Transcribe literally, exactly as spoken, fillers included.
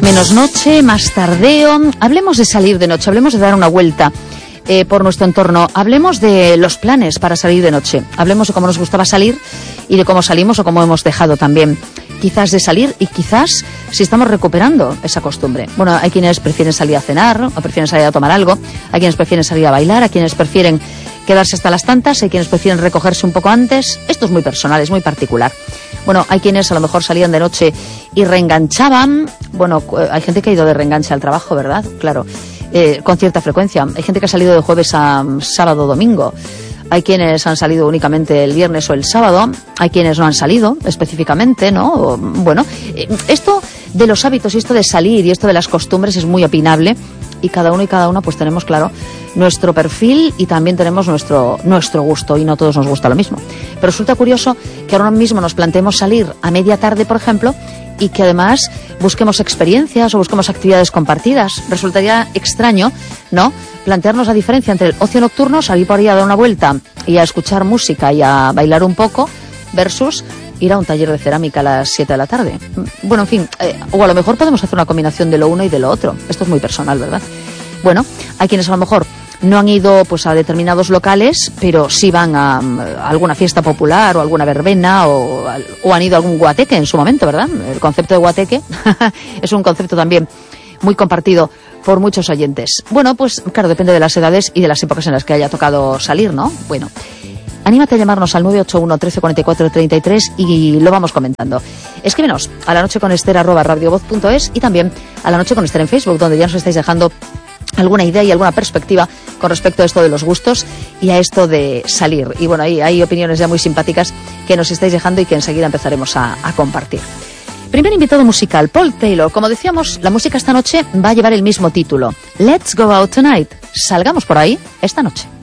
Menos noche, más tardeo. Hablemos de salir de noche, hablemos de dar una vuelta eh, por nuestro entorno. Hablemos de los planes para salir de noche. Hablemos de cómo nos gustaba salir y de cómo salimos o cómo hemos dejado también. Quizás de salir y quizás si estamos recuperando esa costumbre. Bueno, hay quienes prefieren salir a cenar o prefieren salir a tomar algo. Hay quienes prefieren salir a bailar, hay quienes prefieren quedarse hasta las tantas, hay quienes prefieren recogerse un poco antes. Esto es muy personal, es muy particular. Bueno, hay quienes a lo mejor salían de noche y reenganchaban. Bueno, hay gente que ha ido de reenganche al trabajo, ¿verdad? Claro, eh, con cierta frecuencia. Hay gente que ha salido de jueves a sábado o domingo. Hay quienes han salido únicamente el viernes o el sábado. Hay quienes no han salido específicamente, ¿no? Bueno, esto de los hábitos y esto de salir y esto de las costumbres es muy opinable. Y cada uno y cada una pues tenemos claro nuestro perfil y también tenemos nuestro, nuestro gusto y no todos nos gusta lo mismo. Pero resulta curioso que ahora mismo nos planteemos salir a media tarde, por ejemplo, y que además busquemos experiencias o busquemos actividades compartidas. Resultaría extraño, ¿no?, plantearnos la diferencia entre el ocio nocturno, salir por ahí a dar una vuelta y a escuchar música y a bailar un poco, versus ir a un taller de cerámica a las siete de la tarde. Bueno, en fin, eh, o a lo mejor podemos hacer una combinación de lo uno y de lo otro. Esto es muy personal, ¿verdad? Bueno, hay quienes a lo mejor no han ido pues a determinados locales, pero sí van a, a alguna fiesta popular o alguna verbena o, o han ido a algún guateque en su momento, ¿verdad? El concepto de guateque es un concepto también muy compartido por muchos oyentes. Bueno, pues claro, depende de las edades y de las épocas en las que haya tocado salir, ¿no? Bueno, anímate a llamarnos al nueve ocho uno, trece cuarenta y cuatro, treinta y tres y lo vamos comentando. Escríbenos a la noche con Ester arroba radiovoz punto es y también a la noche con Ester en Facebook, donde ya nos estáis dejando alguna idea y alguna perspectiva con respecto a esto de los gustos y a esto de salir. Y bueno, ahí hay opiniones ya muy simpáticas que nos estáis dejando y que enseguida empezaremos a, a compartir. Primer invitado musical, Paul Taylor. Como decíamos, la música esta noche va a llevar el mismo título. Let's go out tonight. Salgamos por ahí esta noche.